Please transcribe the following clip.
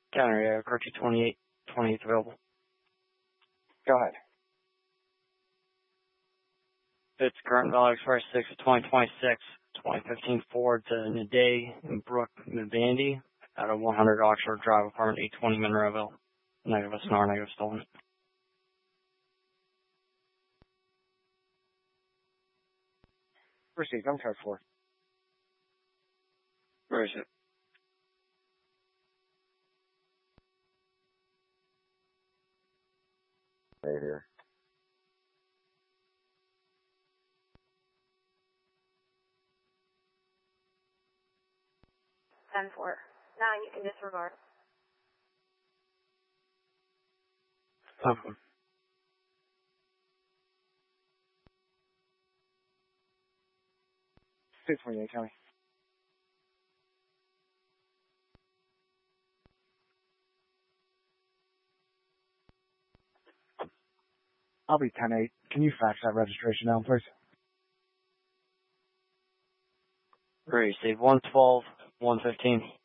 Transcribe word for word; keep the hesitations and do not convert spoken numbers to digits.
Counter, uh, car two twenty-eight, twenty-eight available. Go ahead. It's current value expires six of twenty twenty-six, twenty fifteen Ford to Naday and Brook Mbandy out of one hundred Oxford Drive, apartment eight twenty Monroeville. Negative S N R, negative stolen. Received. I'm code four. Where is it? Right here. ten four. nine, you can disregard. Okay. two twenty-eight, County. I'll be ten eight. Can you fax that registration down, please? Receive one twelve, one fifteen.